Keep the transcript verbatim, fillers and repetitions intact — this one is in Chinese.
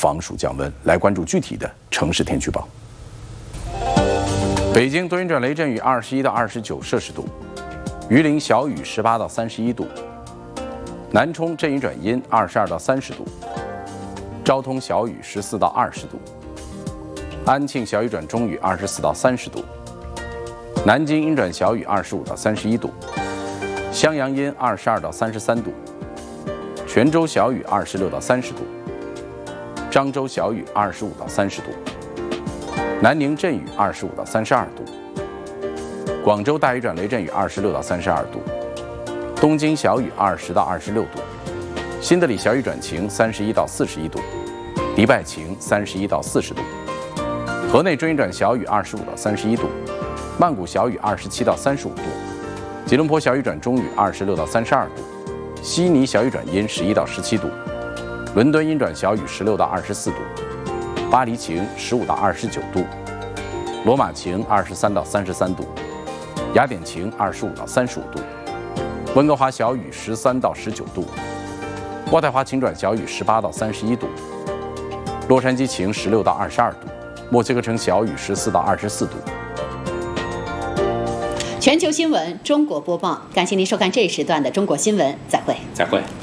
防暑降温。来关注具体的城市天气预报。北京多云转雷阵雨，二十一到二十九摄氏度；榆林小雨，十八到三十一度；南充阵雨转阴，二十二到三十度；昭通小雨，十四到二十度；安庆小雨转中雨，二十四到三十度；南京阴转小雨，二十五到三十一度；襄阳阴，二十二到三十三度；泉州小雨，二十六到三十度；漳州小雨，二十五到三十度；南宁阵雨，二十五到三十二度；广州大雨转雷阵雨，二十六到三十二度；东京小雨，二十到二十六度；新德里小雨转晴，三十一到四十一度；迪拜晴，三十一到四十度；河内阵雨转小雨，二十五到三十一度；曼谷小雨，二十七到三十五度；吉隆坡小雨转中雨，二十六到三十二度；悉尼小雨转阴，十一到十七度；伦敦阴转小雨，十六到二十四度；巴黎晴，十五到二十九度；罗马晴，二十三到三十三度；雅典晴，二十五到三十五度；温哥华小雨，十三到十九度；渥太华晴转小雨，十八到三十一度；洛杉矶晴，十六到二十二度；墨西哥城小雨，十四到二十四度。 全球新闻中国播报，感谢您收看这一时段的中国新闻，再会， 再会。